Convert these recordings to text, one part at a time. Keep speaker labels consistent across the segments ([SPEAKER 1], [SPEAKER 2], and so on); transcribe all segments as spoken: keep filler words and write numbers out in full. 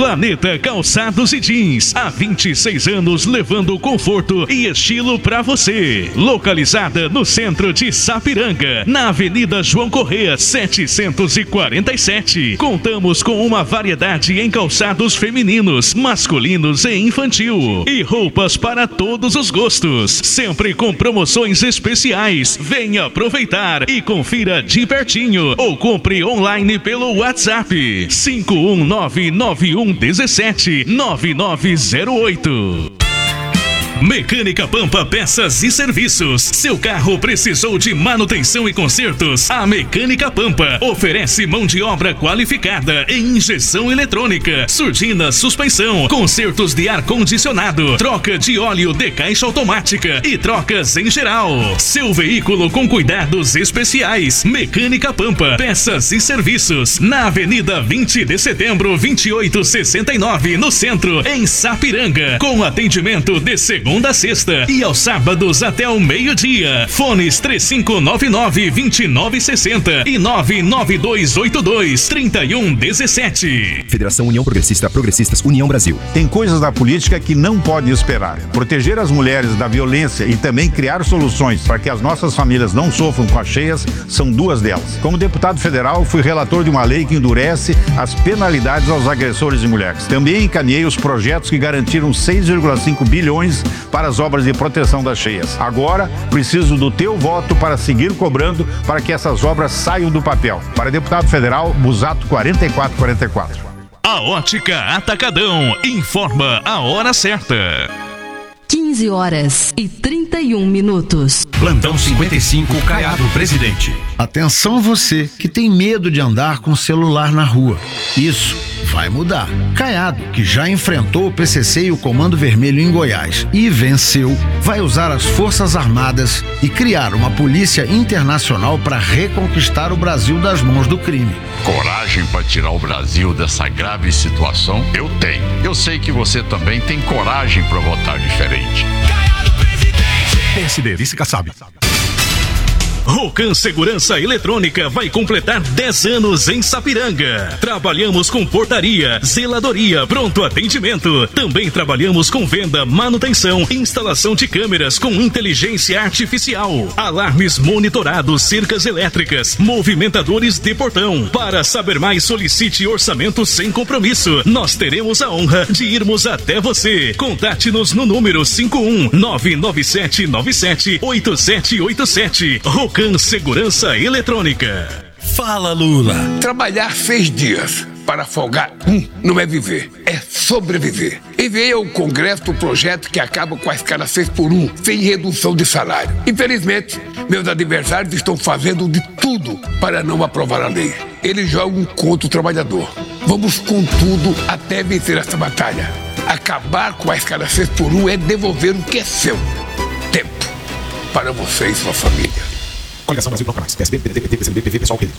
[SPEAKER 1] Planeta Calçados e Jeans, há vinte e seis anos levando conforto e estilo pra você. Localizada no centro de Sapiranga, na Avenida João Correia, setecentos e quarenta e sete. Contamos com uma variedade em calçados femininos, masculinos e infantil. E roupas para todos os gostos, sempre com promoções especiais. Venha aproveitar e confira de pertinho ou compre online pelo WhatsApp cinco um nove nove um um sete nove nove zero oito. Mecânica Pampa Peças e Serviços. Seu carro precisou de manutenção e consertos? A Mecânica Pampa oferece mão de obra qualificada em injeção eletrônica, surdina, suspensão, consertos de ar-condicionado, troca de óleo de caixa automática e trocas em geral. Seu veículo com cuidados especiais. Mecânica Pampa Peças e Serviços. Na Avenida vinte de Setembro, vinte e oito sessenta e nove, no centro, em Sapiranga. Com atendimento de segunda Segunda a sexta e aos sábados até o meio-dia. Fones três cinco nove nove, dois nove seis zero e nove nove dois oito dois, três um um sete.
[SPEAKER 2] Federação União Progressista Progressistas União Brasil.
[SPEAKER 3] Tem coisas da política que não podem esperar. Proteger as mulheres da violência e também criar soluções para que as nossas famílias não sofram com as cheias são duas delas. Como deputado federal, fui relator de uma lei que endurece as penalidades aos agressores de mulheres. Também encaminhei os projetos que garantiram seis vírgula cinco bilhões para as obras de proteção das cheias. Agora, preciso do teu voto para seguir cobrando para que essas obras saiam do papel. Para deputado federal, Busato quarenta e quatro quarenta e quatro.
[SPEAKER 1] A Ótica Atacadão informa a hora certa.
[SPEAKER 4] quinze horas e trinta e um minutos.
[SPEAKER 5] Plantão cinquenta e cinco, Caiado Presidente.
[SPEAKER 6] Atenção você que tem medo de andar com celular na rua. Isso vai mudar. Caiado, que já enfrentou o P C C e o Comando Vermelho em Goiás e venceu, vai usar as Forças Armadas e criar uma polícia internacional para reconquistar o Brasil das mãos do crime.
[SPEAKER 7] Coragem para tirar o Brasil dessa grave situação? Eu tenho. Eu sei que você também tem coragem para votar diferente.
[SPEAKER 1] Caiado Presidente! P S D, vice Kassab. Rocan Segurança Eletrônica vai completar dez anos em Sapiranga. Trabalhamos com portaria, zeladoria, pronto atendimento. Também trabalhamos com venda, manutenção, instalação de câmeras com inteligência artificial, alarmes monitorados, cercas elétricas, movimentadores de portão. Para saber mais, solicite orçamento sem compromisso. Nós teremos a honra de irmos até você. Contate-nos no número cinco um nove nove sete nove sete oito sete oito sete. Rocan Segurança Eletrônica.
[SPEAKER 8] Fala, Lula. Trabalhar seis dias para folgar um não é viver, é sobreviver. Enviei ao Congresso o projeto que acaba com a escala seis por um, sem redução de salário. Infelizmente, meus adversários estão fazendo de tudo para não aprovar a lei. Eles jogam contra o trabalhador. Vamos com tudo até vencer essa batalha. Acabar com a escala seis por um é devolver o que é seu. Tempo para você e sua família.
[SPEAKER 2] Coligação Brasil Proclamais. P S D, P D T, P T, P C B, P V, Pessoal, P D.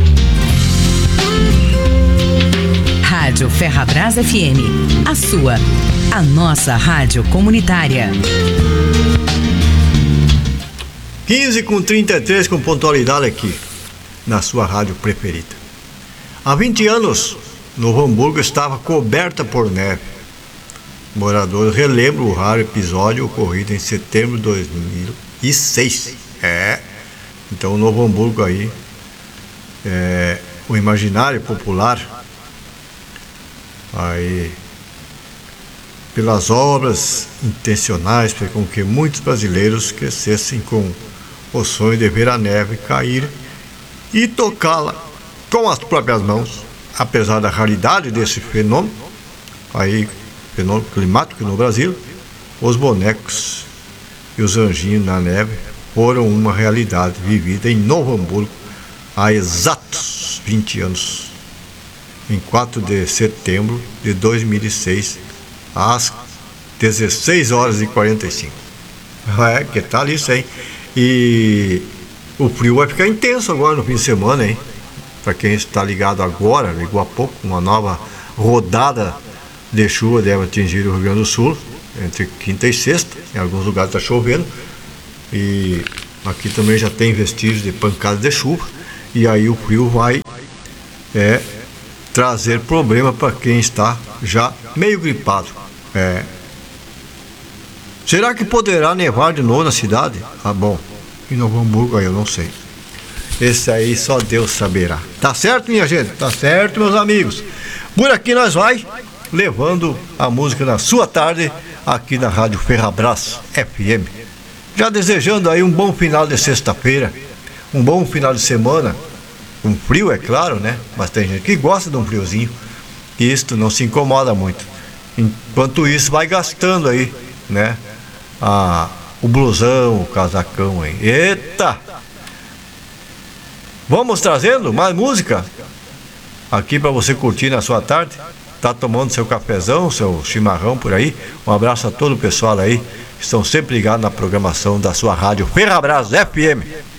[SPEAKER 4] Rádio Ferrabras F M. A sua, a nossa rádio comunitária.
[SPEAKER 9] quinze com trinta e três com pontualidade aqui, na sua rádio preferida. Há vinte anos, Novo Hamburgo estava coberta por neve. Moradores relembram o raro episódio ocorrido em setembro de dois mil e seis. É... Então, o Novo Hamburgo aí, é, o imaginário popular, aí, pelas obras intencionais, para com que muitos brasileiros crescessem com o sonho de ver a neve cair e tocá-la com as próprias mãos, apesar da raridade desse fenômeno, aí, fenômeno climático no Brasil, os bonecos e os anjinhos na neve foram uma realidade vivida em Novo Hamburgo há exatos vinte anos, em quatro de setembro de dois mil e seis, às dezesseis horas e quarenta e cinco. É, que tal isso, hein? E o frio vai ficar intenso agora no fim de semana, hein? Para quem está ligado agora, ligou há pouco, uma nova rodada de chuva deve atingir o Rio Grande do Sul, entre quinta e sexta. Em alguns lugares está chovendo. E aqui também já tem vestígios de pancadas de chuva. E aí o frio vai é, trazer problema para quem está já meio gripado. É. Será que poderá nevar de novo na cidade? Ah, bom, em Novo Hamburgo aí eu não sei. Esse aí só Deus saberá. Tá certo, minha gente? Tá certo, meus amigos. Por aqui nós vai levando a música na sua tarde aqui na Rádio Ferrabras F M. Já desejando aí um bom final de sexta-feira, um bom final de semana. Um frio, é claro, né? Mas tem gente que gosta de um friozinho e isto não se incomoda muito. Enquanto isso, vai gastando aí, né? Ah, o blusão, o casacão aí. Eita! Vamos trazendo mais música aqui para você curtir na sua tarde. Tá tomando seu cafezão, seu chimarrão por aí. Um abraço a todo o pessoal aí que estão sempre ligados na programação da sua rádio Ferrabras F M.